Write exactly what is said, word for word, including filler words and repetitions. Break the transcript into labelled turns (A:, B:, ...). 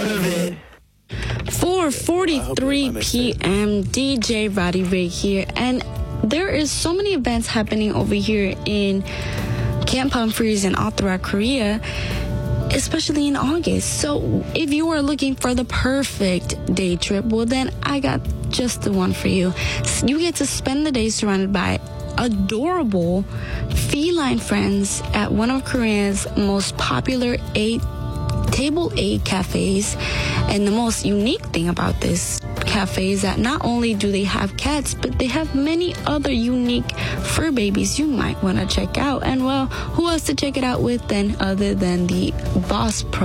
A: four forty-three p.m. D J Roddy Ray here, and there is so many events happening over here in Camp Humphreys and all throughout Korea, especially in August. So if you are looking for the perfect day trip, well then I got just the one for you. You get to spend the day surrounded by adorable feline friends at one of Korea's most popular eight table eight cafes. And the most unique thing about this cafe is that not only do they have cats, but they have many other unique fur babies you might want to check out. And well, who else to check it out with then other than the Boss Pro